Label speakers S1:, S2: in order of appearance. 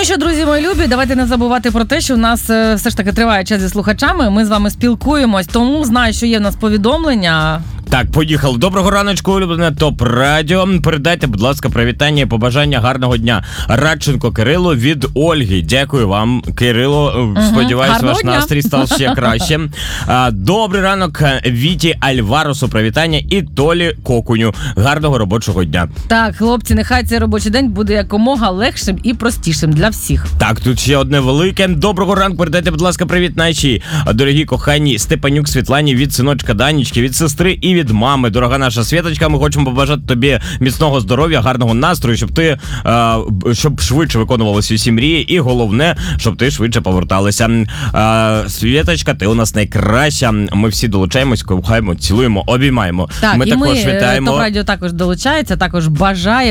S1: Ну що, друзі мої любі, давайте не забувати про те, що у нас все ж таки триває час зі слухачами. Ми з вами спілкуємось, тому знаю, що є в нас повідомлення.
S2: Так, поїхали. Доброго раночку, улюблене ТОП Радіо. Передайте, будь ласка, привітання і побажання гарного дня. Радченко Кирило від Ольги. Дякую вам, Кирило. Сподіваюсь, ваш настрій став ще краще. Добрий ранок Віті Альваросу. Привітання і Толі Кокуню. Гарного робочого дня.
S1: Так, хлопці, нехай цей робочий день буде якомога легшим і простішим для всіх.
S2: Так, тут ще одне велике. Доброго ранку. Передайте, будь ласка, привіт нашій дорогі кохані Степанюк Світлані від синочка Данічки, від сестри і від мами. Дорога наша Світочка, ми хочемо побажати тобі міцного здоров'я, гарного настрою, щоб ти щоб швидше виконувалися усі мрії, і головне, щоб ти швидше поверталася. Світочка, ти у нас найкраща. Ми всі долучаємось, кохаємо, цілуємо, обіймаємо.
S1: Так,
S2: ми
S1: і
S2: також
S1: ми,
S2: вітаємо.
S1: ТОП Радіо також долучається, також бажає